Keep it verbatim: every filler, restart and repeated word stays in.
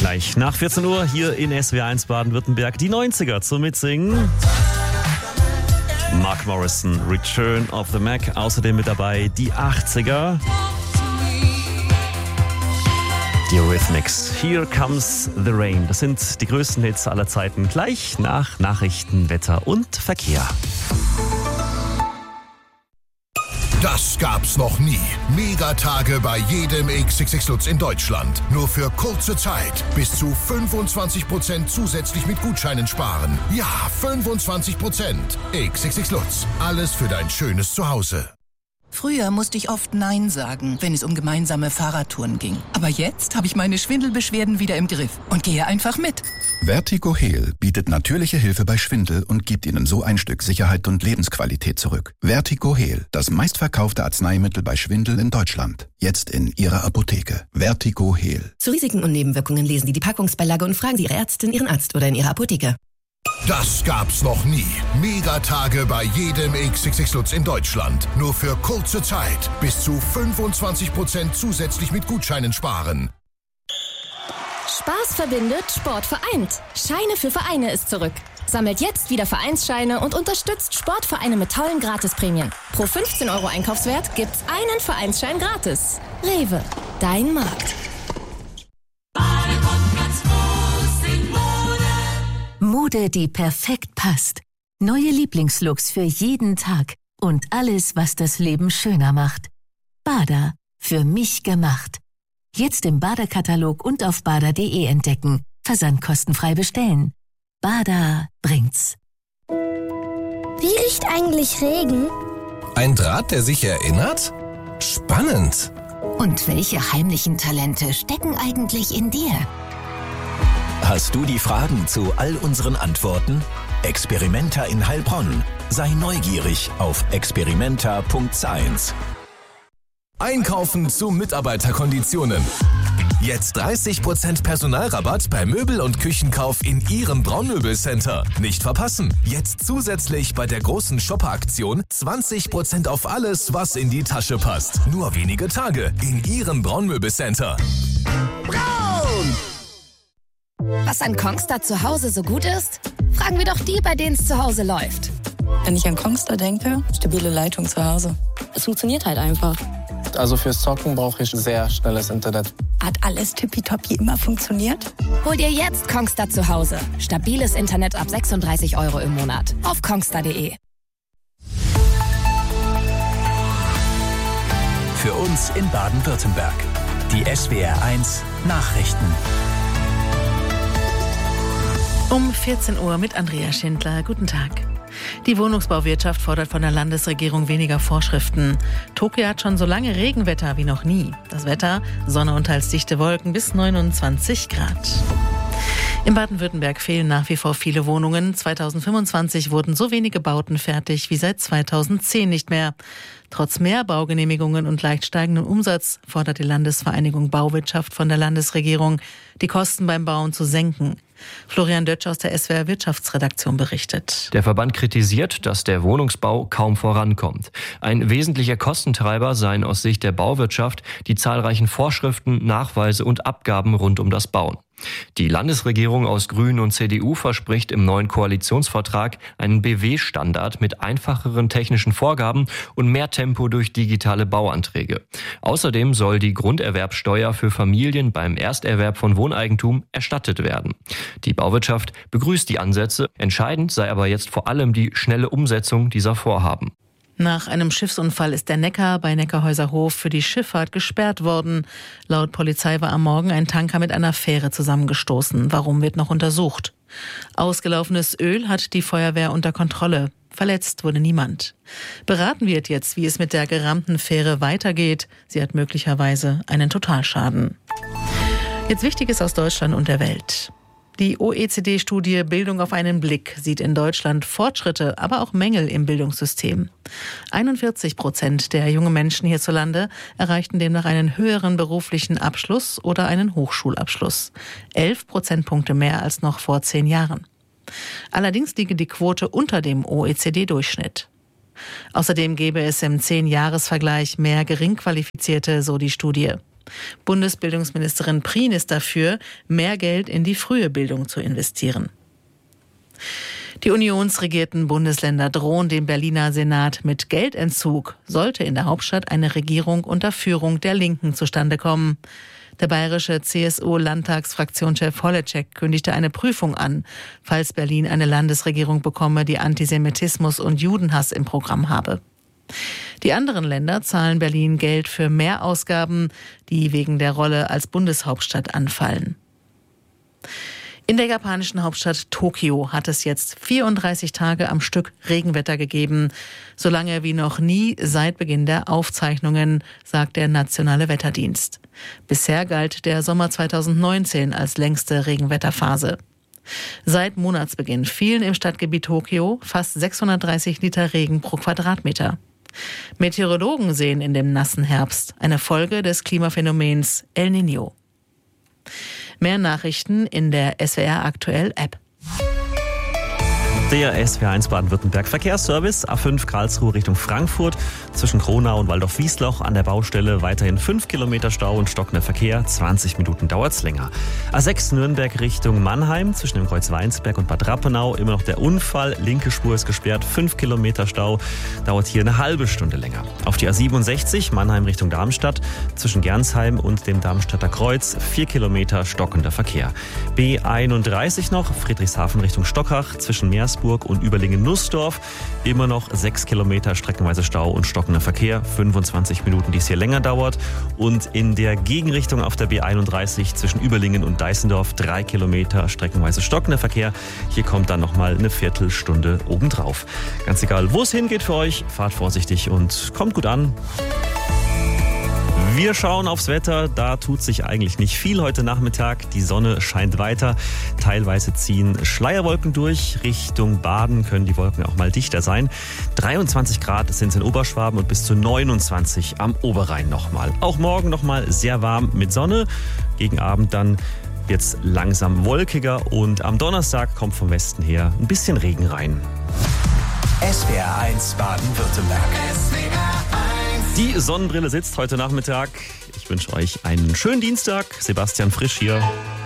Gleich nach vierzehn Uhr hier in S W R eins Baden-Württemberg die neunziger zum Mitsingen. Mark Morrison, Return of the Mac. Außerdem mit dabei die achtziger. Die Eurythmics, Here Comes the Rain. Das sind die größten Hits aller Zeiten. Gleich nach Nachrichten, Wetter und Verkehr. Das gab's noch nie. Megatage bei jedem X X X Lutz in Deutschland. Nur für kurze Zeit. Bis zu fünfundzwanzig Prozent zusätzlich mit Gutscheinen sparen. Ja, fünfundzwanzig Prozent. X X X Lutz. Alles für dein schönes Zuhause. Früher musste ich oft Nein sagen, wenn es um gemeinsame Fahrradtouren ging. Aber jetzt habe ich meine Schwindelbeschwerden wieder im Griff und gehe einfach mit. Vertigo Heal bietet natürliche Hilfe bei Schwindel und gibt Ihnen so ein Stück Sicherheit und Lebensqualität zurück. Vertigo Heal, das meistverkaufte Arzneimittel bei Schwindel in Deutschland. Jetzt in Ihrer Apotheke. Vertigo Heal. Zu Risiken und Nebenwirkungen lesen Sie die Packungsbeilage und fragen Sie Ihre Ärztin, Ihren Arzt oder in Ihrer Apotheke. Das gab's noch nie. Megatage bei jedem X X X Lutz in Deutschland. Nur für kurze Zeit. Bis zu fünfundzwanzig Prozent zusätzlich mit Gutscheinen sparen. Spaß verbindet, Sport vereint. Scheine für Vereine ist zurück. Sammelt jetzt wieder Vereinsscheine und unterstützt Sportvereine mit tollen Gratisprämien. Pro fünfzehn Euro Einkaufswert gibt's einen Vereinsschein gratis. Rewe, dein Markt. Mode, die perfekt passt. Neue Lieblingslooks für jeden Tag. Und alles, was das Leben schöner macht. Bada, für mich gemacht. Jetzt im Bada-Katalog und auf bada punkt de entdecken. Versandkostenfrei bestellen. Bada bringt's. Wie riecht eigentlich Regen? Ein Draht, der sich erinnert? Spannend. Und welche heimlichen Talente stecken eigentlich in dir? Hast du die Fragen zu all unseren Antworten? Experimenta in Heilbronn. Sei neugierig auf experimenta punkt science. Einkaufen zu Mitarbeiterkonditionen. Jetzt dreißig Prozent Personalrabatt bei Möbel- und Küchenkauf in Ihrem Braunmöbelcenter. Nicht verpassen. Jetzt zusätzlich bei der großen Shopper-Aktion zwanzig Prozent auf alles, was in die Tasche passt. Nur wenige Tage in Ihrem Braunmöbelcenter. Braun! Was an Kongstar zu Hause so gut ist? Fragen wir doch die, bei denen es zu Hause läuft. Wenn ich an Kongstar denke, stabile Leitung zu Hause. Es funktioniert halt einfach. Also fürs Zocken brauche ich sehr schnelles Internet. Hat alles tippitoppi immer funktioniert? Hol dir jetzt Kongstar zu Hause. Stabiles Internet ab sechsunddreißig Euro im Monat. Auf kongstar punkt de. Für uns in Baden-Württemberg. Die S W R eins Nachrichten. Um vierzehn Uhr mit Andrea Schindler. Guten Tag. Die Wohnungsbauwirtschaft fordert von der Landesregierung weniger Vorschriften. Tokio hat schon so lange Regenwetter wie noch nie. Das Wetter, Sonne und teils dichte Wolken bis neunundzwanzig Grad. In Baden-Württemberg fehlen nach wie vor viele Wohnungen. zweitausendfünfundzwanzig wurden so wenige Bauten fertig wie seit zweitausendzehn nicht mehr. Trotz mehr Baugenehmigungen und leicht steigendem Umsatz fordert die Landesvereinigung Bauwirtschaft von der Landesregierung, die Kosten beim Bauen zu senken. Florian Dötsch aus der S W R Wirtschaftsredaktion berichtet. Der Verband kritisiert, dass der Wohnungsbau kaum vorankommt. Ein wesentlicher Kostentreiber seien aus Sicht der Bauwirtschaft die zahlreichen Vorschriften, Nachweise und Abgaben rund um das Bauen. Die Landesregierung aus Grünen und C D U verspricht im neuen Koalitionsvertrag einen B W-Standard mit einfacheren technischen Vorgaben und mehr Tempo durch digitale Bauanträge. Außerdem soll die Grunderwerbsteuer für Familien beim Ersterwerb von Wohneigentum erstattet werden. Die Bauwirtschaft begrüßt die Ansätze, entscheidend sei aber jetzt vor allem die schnelle Umsetzung dieser Vorhaben. Nach einem Schiffsunfall ist der Neckar bei Neckarhäuserhof für die Schifffahrt gesperrt worden. Laut Polizei war am Morgen ein Tanker mit einer Fähre zusammengestoßen. Warum, wird noch untersucht. Ausgelaufenes Öl hat die Feuerwehr unter Kontrolle. Verletzt wurde niemand. Beraten wird jetzt, wie es mit der gerammten Fähre weitergeht. Sie hat möglicherweise einen Totalschaden. Jetzt Wichtiges aus Deutschland und der Welt. Die O E C D-Studie Bildung auf einen Blick sieht in Deutschland Fortschritte, aber auch Mängel im Bildungssystem. einundvierzig Prozent der jungen Menschen hierzulande erreichten demnach einen höheren beruflichen Abschluss oder einen Hochschulabschluss. Elf Prozentpunkte mehr als noch vor zehn Jahren. Allerdings liege die Quote unter dem O E C D-Durchschnitt. Außerdem gäbe es im Zehn-Jahres-Vergleich mehr Geringqualifizierte, so die Studie. Bundesbildungsministerin Prien ist dafür, mehr Geld in die frühe Bildung zu investieren. Die unionsregierten Bundesländer drohen dem Berliner Senat mit Geldentzug, sollte in der Hauptstadt eine Regierung unter Führung der Linken zustande kommen. Der bayerische C S U-Landtagsfraktionschef Holleczek kündigte eine Prüfung an, falls Berlin eine Landesregierung bekomme, die Antisemitismus und Judenhass im Programm habe. Die anderen Länder zahlen Berlin Geld für Mehrausgaben, die wegen der Rolle als Bundeshauptstadt anfallen. In der japanischen Hauptstadt Tokio hat es jetzt vierunddreißig Tage am Stück Regenwetter gegeben, so lange wie noch nie seit Beginn der Aufzeichnungen, sagt der Nationale Wetterdienst. Bisher galt der Sommer zweitausendneunzehn als längste Regenwetterphase. Seit Monatsbeginn fielen im Stadtgebiet Tokio fast sechshundertdreißig Liter Regen pro Quadratmeter. Meteorologen sehen in dem nassen Herbst eine Folge des Klimaphänomens El Niño. Mehr Nachrichten in der S W R Aktuell App. Der S W R eins Baden-Württemberg Verkehrsservice, A fünf Karlsruhe Richtung Frankfurt, zwischen Kronau und Waldorf-Wiesloch an der Baustelle weiterhin fünf Kilometer Stau und stockender Verkehr, zwanzig Minuten dauert's länger. A sechs Nürnberg Richtung Mannheim, zwischen dem Kreuz Weinsberg und Bad Rappenau immer noch der Unfall, linke Spur ist gesperrt, fünf Kilometer Stau, dauert hier eine halbe Stunde länger. Auf die A siebenundsechzig Mannheim Richtung Darmstadt, zwischen Gernsheim und dem Darmstadter Kreuz, vier Kilometer stockender Verkehr. B einunddreißig noch, Friedrichshafen Richtung Stockach, zwischen Meersburg und Überlingen-Nussdorf. Immer noch sechs Kilometer streckenweise Stau und stockender Verkehr. fünfundzwanzig Minuten, die es hier länger dauert. Und in der Gegenrichtung auf der B einunddreißig zwischen Überlingen und Deißendorf drei Kilometer streckenweise stockender Verkehr. Hier kommt dann nochmal eine Viertelstunde obendrauf. Ganz egal, wo es hingeht für euch, fahrt vorsichtig und kommt gut an. Wir schauen aufs Wetter, da tut sich eigentlich nicht viel heute Nachmittag. Die Sonne scheint weiter, teilweise ziehen Schleierwolken durch. Richtung Baden können die Wolken auch mal dichter sein. dreiundzwanzig Grad sind es in Oberschwaben und bis zu neunundzwanzig am Oberrhein nochmal. Auch morgen nochmal sehr warm mit Sonne. Gegen Abend dann wird es langsam wolkiger und am Donnerstag kommt vom Westen her ein bisschen Regen rein. S W R eins Baden-Württemberg. Die Sonnenbrille sitzt heute Nachmittag. Ich wünsche euch einen schönen Dienstag. Sebastian Frisch hier.